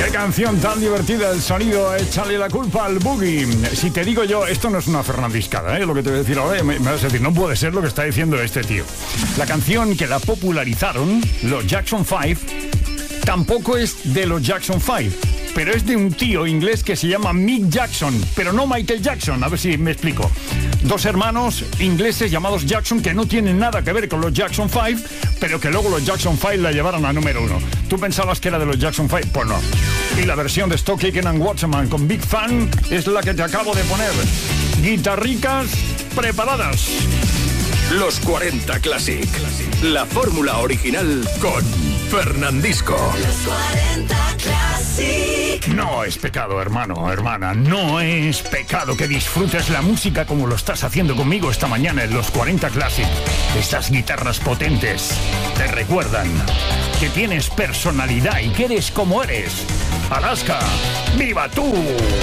Qué canción tan divertida, el sonido, échale la culpa al boogie. Si te digo yo, esto no es una fernandiscada, lo que te voy a decir ahora, me vas a decir, no puede ser lo que está diciendo este tío. La canción que la popularizaron los Jackson 5 tampoco es de los Jackson 5, pero es de un tío inglés que se llama Mick Jackson, pero no Michael Jackson, a ver si me explico. Dos hermanos ingleses llamados Jackson que no tienen nada que ver con los Jackson 5, pero que luego los Jackson 5 la llevaron a número 1. ¿Tú pensabas que era de los Jackson 5? Pues no. Y la versión de Stock Aitken and Waterman con Big Fan es la que te acabo de poner. Guitarricas preparadas. Los 40 Classic. La fórmula original con Fernandisco. Los 40 Classic. No es pecado, hermano, hermana. No es pecado que disfrutes la música como lo estás haciendo conmigo esta mañana en los 40 Classic. Estas guitarras potentes te recuerdan que tienes personalidad y que eres como eres. Alaska, ¡viva tú!